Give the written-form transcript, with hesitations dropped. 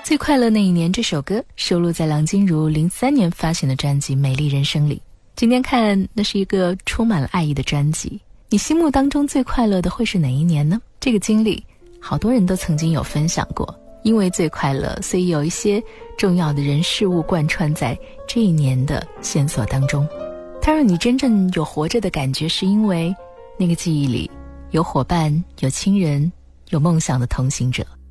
最快乐那一年这首歌收录在梁静茹03年发行的专辑《美丽人生》里。今天看，那是一个充满了爱意的专辑。你心目当中最快乐的会是哪一年呢？这个经历好多人都曾经有分享过，因为最快乐，所以有一些重要的人事物贯穿在这一年的线索当中。它让你真正有活着的感觉，是因为那个记忆里有伙伴，有亲人，有梦想的同行者。